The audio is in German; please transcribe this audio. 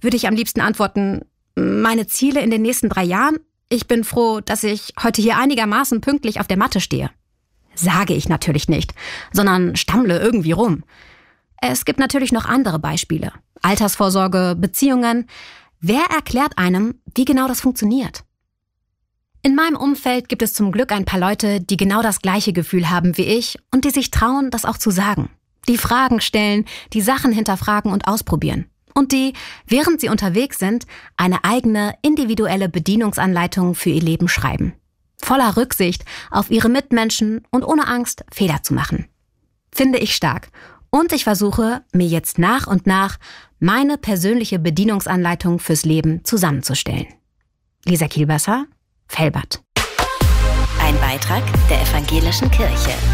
würde ich am liebsten antworten, meine Ziele in den nächsten 3 Jahren? Ich bin froh, dass ich heute hier einigermaßen pünktlich auf der Matte stehe. Sage ich natürlich nicht, sondern stammle irgendwie rum. Es gibt natürlich noch andere Beispiele. Altersvorsorge, Beziehungen. Wer erklärt einem, wie genau das funktioniert? In meinem Umfeld gibt es zum Glück ein paar Leute, die genau das gleiche Gefühl haben wie ich und die sich trauen, das auch zu sagen. Die Fragen stellen, die Sachen hinterfragen und ausprobieren. Und die, während sie unterwegs sind, eine eigene, individuelle Bedienungsanleitung für ihr Leben schreiben. Voller Rücksicht auf ihre Mitmenschen und ohne Angst, Fehler zu machen. Finde ich stark. Und ich versuche, mir jetzt nach und nach meine persönliche Bedienungsanleitung fürs Leben zusammenzustellen. Lisa Kielbasser, Velbert. Ein Beitrag der Evangelischen Kirche.